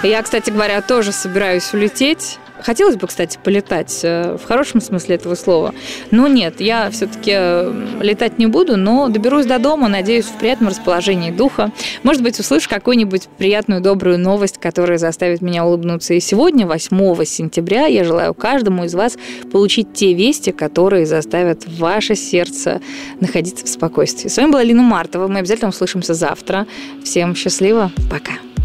Я, кстати говоря, тоже собираюсь улететь. Хотелось бы, кстати, полетать в хорошем смысле этого слова. Но нет, я все-таки летать не буду, но доберусь до дома, надеюсь, в приятном расположении духа. Может быть, услышу какую-нибудь приятную, добрую новость, которая заставит меня улыбнуться. И сегодня, 8 сентября, я желаю каждому из вас получить те вести, которые заставят ваше сердце находиться в спокойствии. С вами была Лина Мартова. Мы обязательно услышимся завтра. Всем счастливо. Пока.